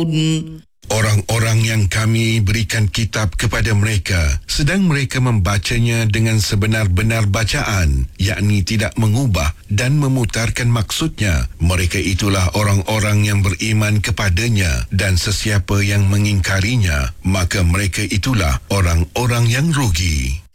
يعلمون. Orang-orang yang kami berikan kitab kepada mereka, sedang mereka membacanya dengan sebenar-benar bacaan, yakni tidak mengubah dan memutarkan maksudnya. Mereka itulah orang-orang yang beriman kepadanya, dan sesiapa yang mengingkarinya, maka mereka itulah orang-orang yang rugi.